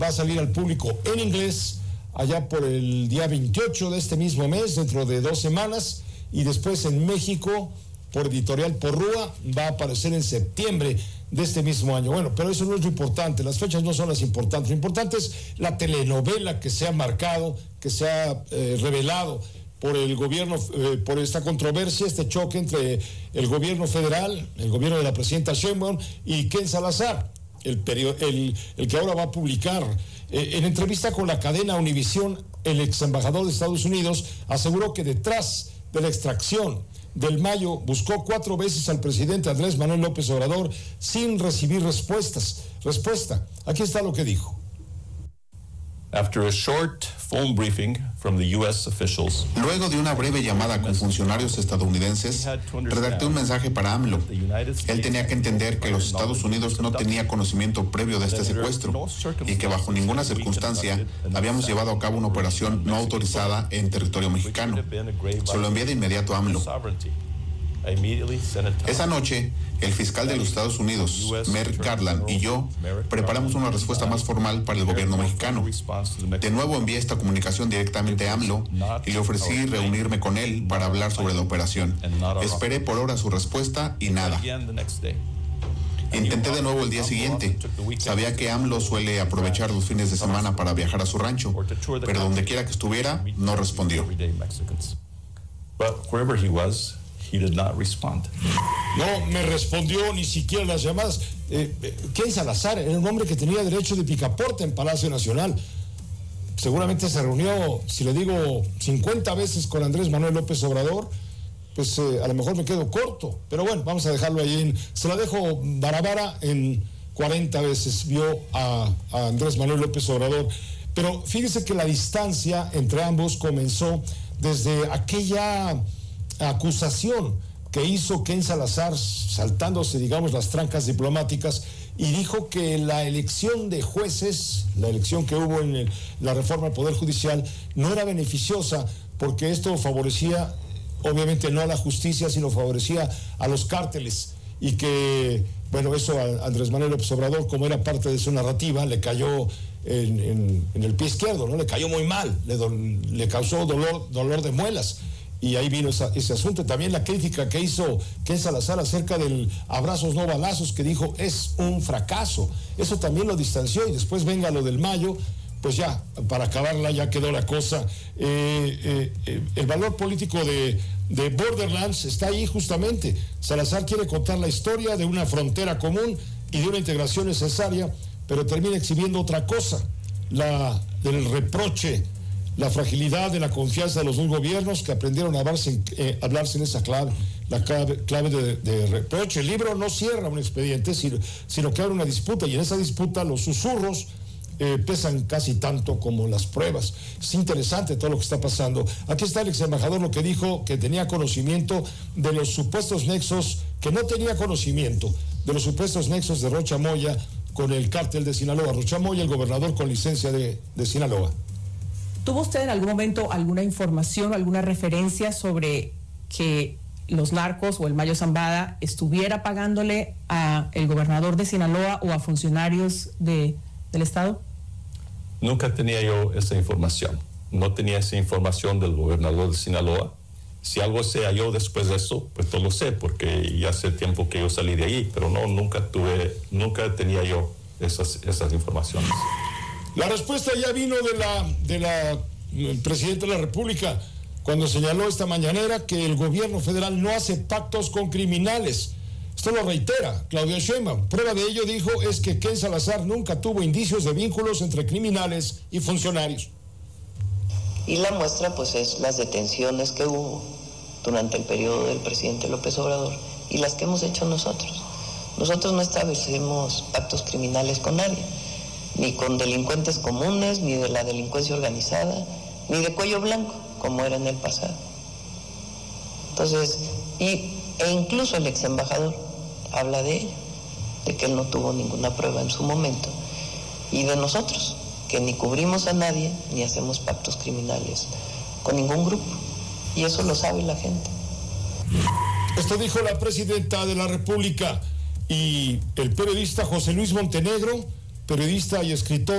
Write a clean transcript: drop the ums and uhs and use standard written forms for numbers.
va a salir al público en inglés allá por el día 28 de este mismo mes, dentro de 2 semanas, y después en México, por Editorial Porrúa, va a aparecer en septiembre de este mismo año. Bueno, pero eso no es lo importante, las fechas no son las importantes. Lo importante es la telenovela que se ha marcado, que se ha revelado por el gobierno, por esta controversia, este choque entre el gobierno federal, el gobierno de la presidenta Sheinbaum y Ken Salazar, el que ahora va a publicar. En entrevista con la cadena Univisión, el ex embajador de Estados Unidos aseguró que detrás de la extracción del Mayo buscó 4 veces al presidente Andrés Manuel López Obrador sin recibir respuesta. Aquí está lo que dijo. After a short phone briefing from the US officials, luego de una breve llamada con funcionarios estadounidenses, redacté un mensaje para AMLO. Él tenía que entender que los Estados Unidos no tenía conocimiento previo de este secuestro y que bajo ninguna circunstancia habíamos llevado a cabo una operación no autorizada en territorio mexicano. Se lo envié de inmediato a AMLO. Esa noche, el fiscal de los Estados Unidos, Merrick Garland, y yo preparamos una respuesta más formal para el gobierno mexicano. De nuevo envié esta comunicación directamente a AMLO y le ofrecí reunirme con él para hablar sobre la operación. Esperé por horas su respuesta y nada. Intenté de nuevo el día siguiente. Sabía que AMLO suele aprovechar los fines de semana para viajar a su rancho, pero donde quiera que estuviera, no respondió. He did not respond. No me respondió ni siquiera las llamadas. Ken Salazar era un hombre que tenía derecho de picaporte en Palacio Nacional. Seguramente se reunió, si le digo 50 veces con Andrés Manuel López Obrador, pues a lo mejor me quedo corto. Pero bueno, vamos a dejarlo ahí. Se la dejo barabara en 40 veces vio a Andrés Manuel López Obrador. Pero fíjese que la distancia entre ambos comenzó desde aquella acusación que hizo Ken Salazar, saltándose, digamos, las trancas diplomáticas, y dijo que la elección de jueces, la elección que hubo en la reforma al Poder Judicial, no era beneficiosa porque esto favorecía, obviamente no a la justicia, sino favorecía a los cárteles, y que, bueno, eso a Andrés Manuel López Obrador, como era parte de su narrativa, le cayó en el pie izquierdo, ¿no? Le cayó muy mal, le causó dolor de muelas. Y ahí vino ese asunto. También la crítica que hizo Ken Salazar acerca del abrazos no balazos, que dijo es un fracaso. Eso también lo distanció, y después venga lo del Mayo, pues ya, para acabarla ya quedó la cosa. El valor político de Borderlands está ahí justamente. Salazar quiere contar la historia de una frontera común y de una integración necesaria, pero termina exhibiendo otra cosa, del reproche, la fragilidad de la confianza de los dos gobiernos que aprendieron a hablarse en esa clave, la clave de reproche. El libro no cierra un expediente, sino que abre una disputa, y en esa disputa los susurros pesan casi tanto como las pruebas. Es interesante todo lo que está pasando. Aquí está el ex embajador, lo que dijo, que tenía conocimiento de los supuestos nexos, que no tenía conocimiento de los supuestos nexos de Rocha Moya con el cártel de Sinaloa. Rocha Moya, el gobernador con licencia de Sinaloa. ¿Tuvo usted en algún momento alguna información o alguna referencia sobre que los narcos o el Mayo Zambada estuviera pagándole a el gobernador de Sinaloa o a funcionarios del Estado? Nunca tenía yo esa información. No tenía esa información del gobernador de Sinaloa. Si algo sé yo después de eso, pues todo lo sé, porque ya hace tiempo que yo salí de ahí, pero no, nunca tenía yo esas informaciones. La respuesta ya vino de la presidenta de la República, cuando señaló esta mañanera que el gobierno federal no hace pactos con criminales. Esto lo reitera Claudia Sheinbaum. Prueba de ello, dijo, es que Ken Salazar nunca tuvo indicios de vínculos entre criminales y funcionarios. Y la muestra, pues, es las detenciones que hubo durante el periodo del presidente López Obrador y las que hemos hecho nosotros. Nosotros no establecemos pactos criminales con nadie, ni con delincuentes comunes, ni de la delincuencia organizada, ni de cuello blanco, como era en el pasado. Entonces, e incluso el ex embajador habla de ello, de que él no tuvo ninguna prueba en su momento, y de nosotros, que ni cubrimos a nadie, ni hacemos pactos criminales con ningún grupo, y eso lo sabe la gente. Esto dijo la presidenta de la República, y el periodista José Luis Montenegro, periodista y escritor